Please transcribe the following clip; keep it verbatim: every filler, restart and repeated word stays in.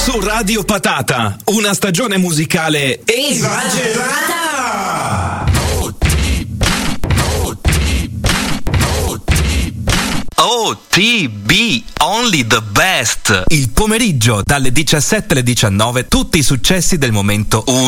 Su Radio Patata, una stagione musicale esagerata! O T B, only the best. Il pomeriggio dalle diciassette alle diciannove, tutti i successi del momento uno.